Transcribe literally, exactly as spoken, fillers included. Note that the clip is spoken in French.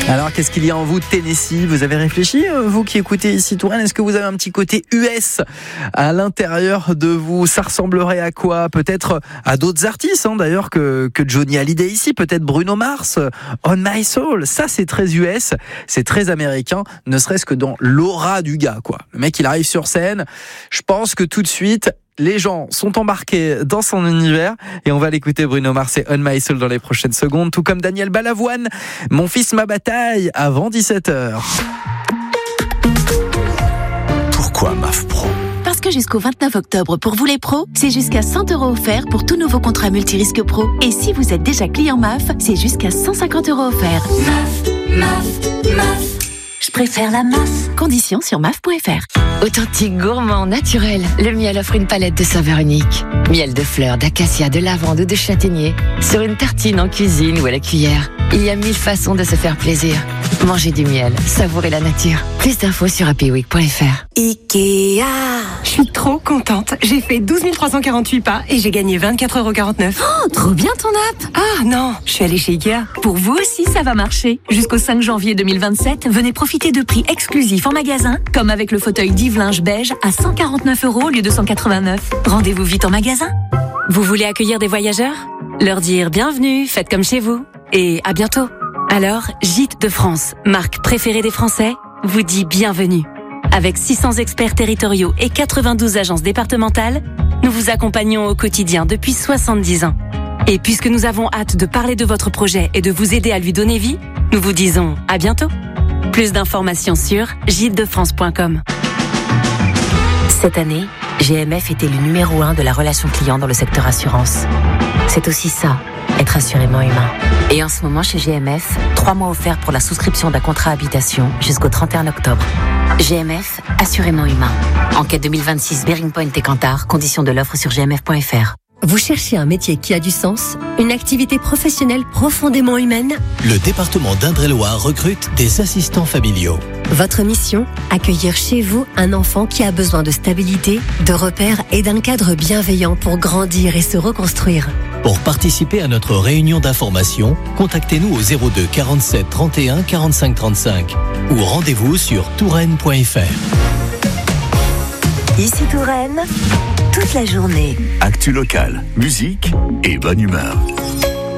Alors, qu'est-ce qu'il y a en vous de Tennessee ? Vous avez réfléchi, vous qui écoutez ici Touraine ? Est-ce que vous avez un petit côté U S à l'intérieur de vous ? Ça ressemblerait à quoi ? Peut-être à d'autres artistes, hein, d'ailleurs, que, que Johnny Hallyday ici. Peut-être Bruno Mars, On My Soul. Ça, c'est très U S, c'est très américain, ne serait-ce que dans l'aura du gars, quoi. Le mec, il arrive sur scène. Je pense que tout de suite, les gens sont embarqués dans son univers et on va l'écouter Bruno Mars et On My Soul dans les prochaines secondes, tout comme Daniel Balavoine, Mon fils, ma bataille, avant dix-sept heures. Pourquoi M A F Pro ? Parce que jusqu'au vingt-neuf octobre, pour vous les pros, c'est jusqu'à cent euros offerts pour tout nouveau contrat multirisque pro. Et si vous êtes déjà client M A F, c'est jusqu'à cent cinquante euros offerts. M A F, M A F, M A F. Je préfère la M A F. Conditions sur M A F point F R. Authentique, gourmand, naturel, le miel offre une palette de saveurs uniques. Miel de fleurs, d'acacia, de lavande ou de châtaignier. Sur une tartine en cuisine ou à la cuillère. Il y a mille façons de se faire plaisir. Mangez du miel, savourez la nature. Plus d'infos sur happy week point F R. Ikea. Je suis trop contente. J'ai fait douze mille trois cent quarante-huit pas et j'ai gagné vingt-quatre euros quarante-neuf. Oh, trop bien ton app. Ah non, je suis allée chez Ikea. Pour vous aussi, ça va marcher. Jusqu'au cinq janvier deux mille vingt-sept, venez profiter de prix exclusifs en magasin, comme avec le fauteuil Dive-Linge beige à cent quarante-neuf euros au lieu de cent quatre-vingt-neuf. Rendez-vous vite en magasin. Vous voulez accueillir des voyageurs ? Leur dire bienvenue, faites comme chez vous. Et à bientôt. Alors, Gîtes de France, marque préférée des Français, vous dit bienvenue. Avec six cents experts territoriaux et quatre-vingt-douze agences départementales, nous vous accompagnons au quotidien depuis soixante-dix ans. Et puisque nous avons hâte de parler de votre projet et de vous aider à lui donner vie, nous vous disons à bientôt. Plus d'informations sur gîtes de france point com. Cette année, G M F était le numéro un de la relation client dans le secteur assurance. C'est aussi ça, être assurément humain. Et en ce moment, chez G M F, trois mois offerts pour la souscription d'un contrat habitation jusqu'au trente et un octobre. G M F, assurément humain. Enquête deux mille vingt-six, Bearing Point et Kantar, conditions de l'offre sur g m f point f r. Vous cherchez un métier qui a du sens, une activité professionnelle profondément humaine ? Le département d'Indre-et-Loire recrute des assistants familiaux. Votre mission ? Accueillir chez vous un enfant qui a besoin de stabilité, de repères et d'un cadre bienveillant pour grandir et se reconstruire. Pour participer à notre réunion d'information, contactez-nous au zéro deux quarante-sept trente et un quarante-cinq trente-cinq ou rendez-vous sur touraine point f r. Ici Touraine, toute la journée. Actu locale, musique et bonne humeur.